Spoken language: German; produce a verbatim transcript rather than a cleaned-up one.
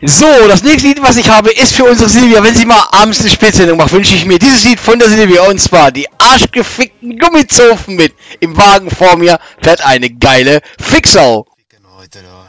So, das nächste Lied, was ich habe, ist für unsere Silvia. Wenn sie mal abends eine Spätsendung macht, wünsche ich mir dieses Lied von der Silvia. Und zwar die arschgefickten Gummizofen mit. Im Wagen vor mir fährt eine geile Fixau. Heute